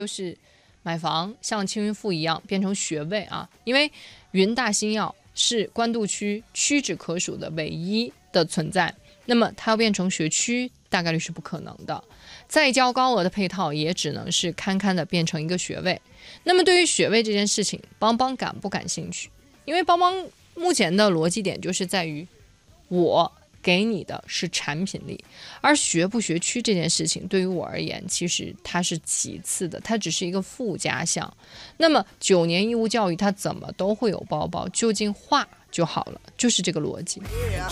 就是买房像青云赋一样变成学位啊，因为云大新药是官渡区屈指可数的唯一的存在，那么它要变成学区大概率是不可能的，再交高额的配套也只能是堪堪的变成一个学位。那么对于学位这件事情，邦邦感不感兴趣？因为邦邦目前的逻辑点就是在于我给你的是产品力，而学不学区这件事情对于我而言其实它是其次的，它只是一个附加项。那么9年义务教育它怎么都会有包包，就近化就好了，就是这个逻辑。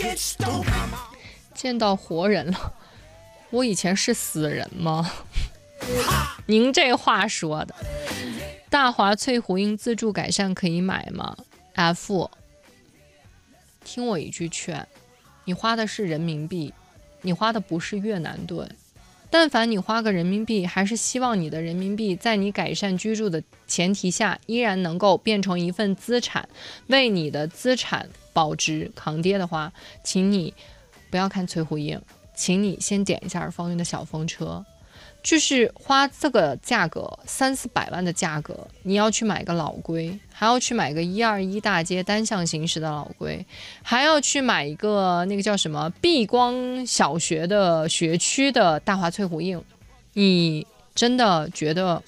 见到活人了，我以前是死人吗？您这话说的。大华翠虎印自助改善可以买吗？ F， 听我一句劝，你花的是人民币，你花的不是越南盾。但凡你花个人民币，还是希望你的人民币在你改善居住的前提下，依然能够变成一份资产，为你的资产保值抗跌的话，请你不要看翠虎印，请你先点一下方云的小风车。就是花这个价格300-400万的价格，你要去买个老龟，还要去买个121大街单向行驶的老龟，还要去买一个那个叫什么碧光小学的学区的大华翠虎印，你真的觉得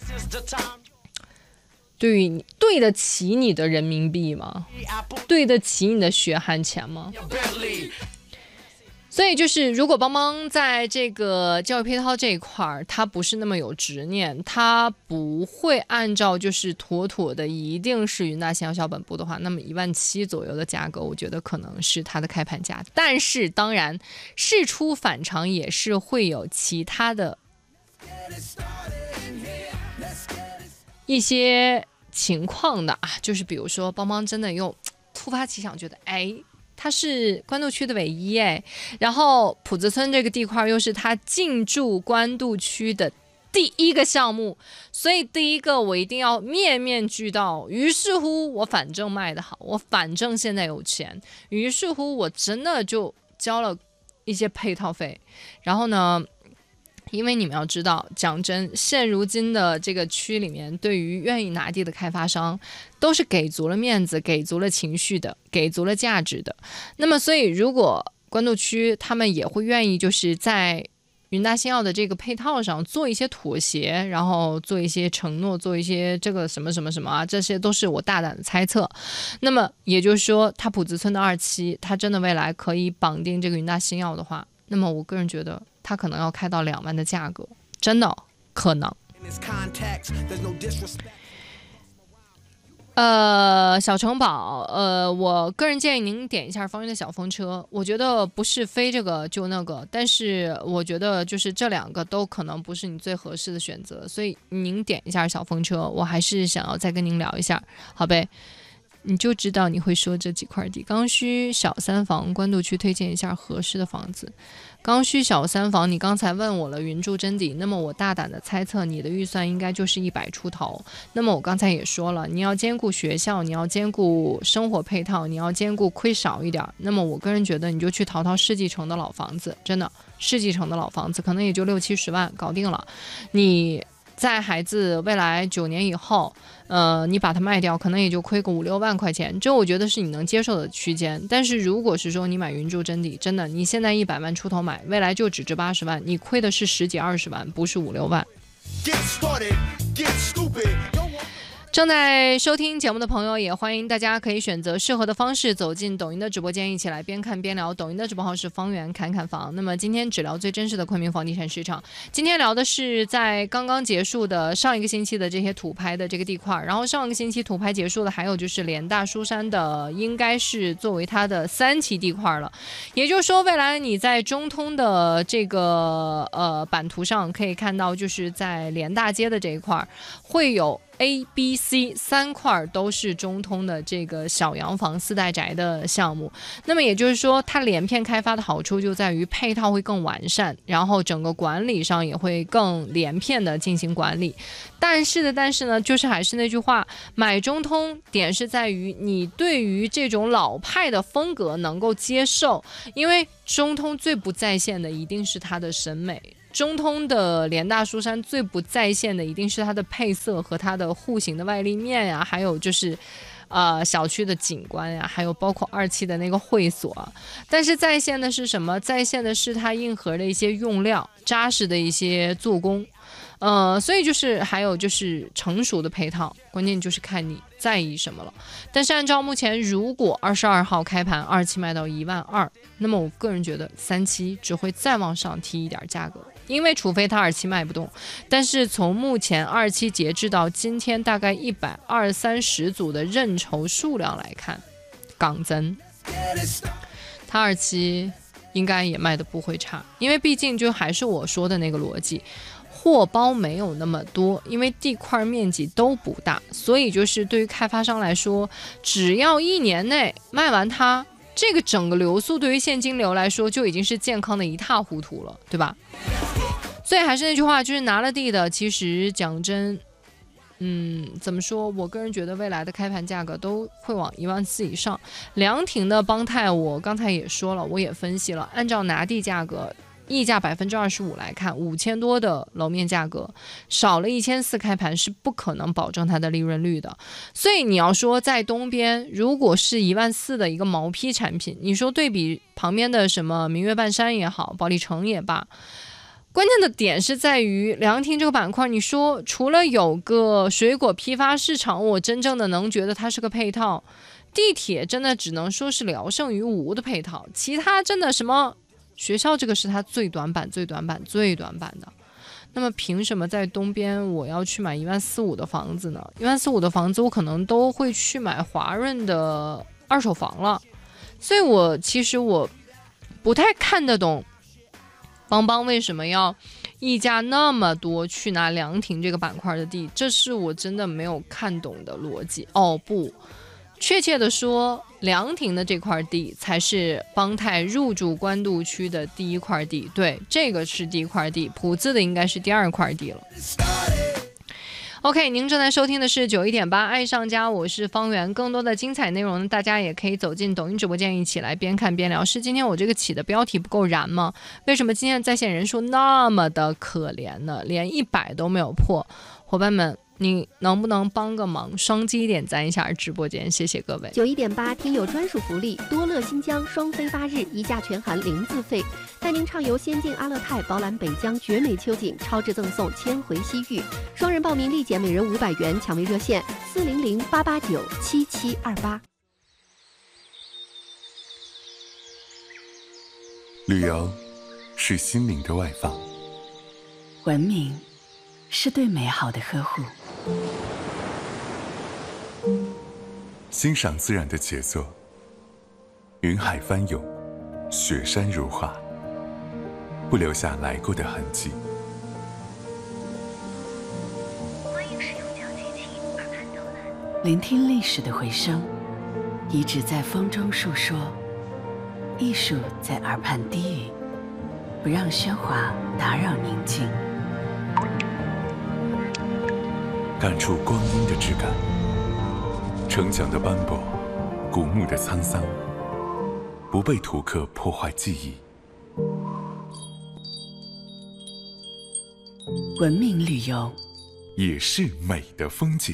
对得起你的人民币吗？对得起你的血汗钱吗？所以就是如果邦邦在这个教育配套这一块他不是那么有执念，他不会按照就是妥妥的一定是云大新药校本部的话，那么17000左右的价格我觉得可能是它的开盘价。但是当然事出反常也是会有其他的一些情况的啊，就是比如说邦邦真的又突发奇想觉得它是官渡区的唯一然后浦子村这个地块又是它进驻官渡区的第一个项目，所以第一个我一定要面面俱到。于是乎我反正卖得好，我反正现在有钱，于是乎我真的就交了一些配套费。然后呢，因为你们要知道，讲真，现如今的这个区里面，对于愿意拿地的开发商，都是给足了面子、给足了情绪的、给足了价值的。那么，所以如果官渡区他们也会愿意，就是在云大新药的这个配套上做一些妥协，然后做一些承诺，做一些这个什么什么什么啊，这些都是我大胆的猜测。那么也就是说，它浦子村的2期，它真的未来可以绑定这个云大新药的话，那么我个人觉得它可能要开到2万的价格，真的可能。小城堡，我个人建议您点一下方云的小风车。我觉得不是非这个就那个，但是我觉得就是这2个都可能不是你最合适的选择，所以您点一下小风车，我还是想要再跟您聊一下，好呗？你就知道你会说这几块地。刚需小3房，官渡区推荐一下合适的房子。刚需小3房，你刚才问我了云住真底，那么我大胆的猜测你的预算应该就是100出头。那么我刚才也说了，你要兼顾学校，你要兼顾生活配套，你要兼顾亏少一点，那么我个人觉得你就去淘世纪城的老房子，真的世纪城的老房子可能也就60-70万搞定了。你在孩子未来9年以后，你把它卖掉，可能也就亏个5-6万块钱，这我觉得是你能接受的区间。但是如果是说你买云住真底，真的你现在100万出头买，未来就只值80万，你亏的是10几20万，不是5-6万。正在收听节目的朋友，也欢迎大家可以选择适合的方式走进抖音的直播间，一起来边看边聊。抖音的直播号是方圆侃侃房。那么今天只聊最真实的昆明房地产市场。今天聊的是在刚刚结束的上一个星期的这些土拍的这个地块，然后上一个星期土拍结束的还有就是联大书山的，应该是作为它的3期地块了。也就是说，未来你在中通的这个版图上可以看到，就是在联大街的这一块会有A、B、C 3块都是中通的这个小洋房4代宅的项目。那么也就是说，它连片开发的好处就在于配套会更完善，然后整个管理上也会更连片的进行管理。但是呢，就是还是那句话，买中通点是在于你对于这种老派的风格能够接受，因为中通最不在线的一定是它的审美。 中通的联大疏山最不在线的一定是它的配色和它的户型的外立面呀，还有就是小区的景观呀，还有包括27的那个会所。但是在线的是什么？在线的是它硬核的一些用料，扎实的一些做工。所以就是还有就是成熟的配套，关键就是看你在意什么了。但是按照目前，如果22号开盘27卖到12000，那么我个人觉得37只会再往上提一点价格，因为除非它27卖不动。但是从目前27截至到今天大概120-130组的认筹数量来看，港增它27应该也卖的不会差，因为毕竟就还是我说的那个逻辑。货包没有那么多，因为地块面积都不大，所以就是对于开发商来说，只要1年内卖完它，这个整个流速对于现金流来说就已经是健康的一塌糊涂了，对吧？所以还是那句话，就是拿了地的，其实讲真，怎么说？我个人觉得未来的开盘价格都会往14000以上。凉亭的邦泰，我刚才也说了，我也分析了，按照拿地价格。溢价25%来看，5000多的楼面价格，少了1400开盘是不可能保证它的利润率的。所以你要说在东边，如果是14000的一个毛坯产品，你说对比旁边的什么明月半山也好，保利城也罢，关键的点是在于凉亭这个板块。你说除了有个水果批发市场，我真正的能觉得它是个配套，地铁真的只能说是聊胜于无的配套，其他真的什么。学校这个是它最短板的，那么凭什么在东边我要去买14500的房子呢？14500的房子我可能都会去买华润的二手房了，所以其实我不太看得懂邦邦为什么要溢价那么多去拿凉亭这个板块的地，这是我真的没有看懂的逻辑。不，确切的说，凉亭的这块地才是邦泰入驻官渡区的第一块地，对，这个是第一块地，普字的应该是第2块地了。OK， 您正在收听的是91.8爱上家，我是方圆。更多的精彩内容，大家也可以走进抖音直播间一起来边看边聊。是今天我这个起的标题不够燃吗？为什么今天的在线人数那么的可怜呢？连100都没有破，伙伴们。你能不能帮个忙，双击点赞一下直播间，谢谢各位。 91.8听友专属福利，多乐新疆双飞8日，1价全含0自费，带您畅游仙境阿勒泰，饱览北疆绝美秋景，超值赠送千回西域。双人报名立减每人500元，抢位热线400-889-7728。 旅游是心灵的外放， 文明是对美好的呵护， 欣赏自然的杰作，云海翻涌，雪山如画，不留下来过的痕迹。 欢迎使用脚机器耳畔导览，聆听历史的回声，遗址在风中述说，艺术在耳畔低语，不让喧哗打扰宁静。 感触光阴的质感，城墙的斑驳，古墓的沧桑，不被图刻破坏记忆。 文明旅游也是美的风景。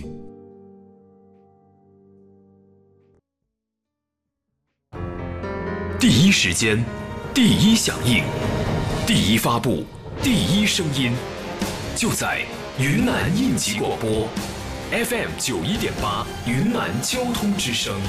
第一时间，第一响应，第一发布，第一声音，就在云南应急广播 FM 91.8云南交通之声。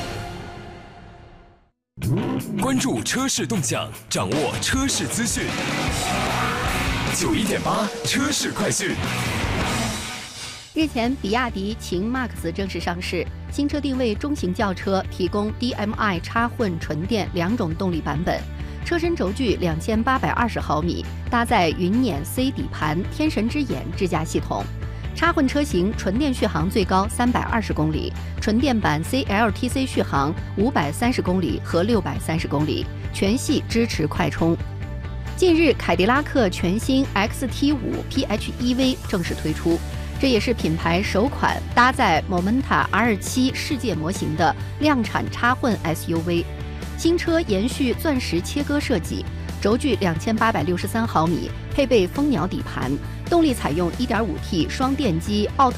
关注车市动向，掌握车市资讯。91.8车市快讯。 日前，比亚迪秦 MAX 正式上市，新车定位中型轿车，提供 DMI 插混纯电2种动力版本，车身轴距2820毫米，搭载云辇 C 底盘、天神之眼智驾系统。插混车型纯电续航最高320公里，纯电版 CLTC 续航530公里和630公里，全系支持快充。近日，凯迪拉克全新 XT5 PHEV 正式推出，这也是品牌首款搭载 Momenta R7 世界模型的量产插混 SUV。新车延续钻石切割设计， 轴距2863毫米，配备蜂鸟底盘，动力采用 1.5T 双电机奥特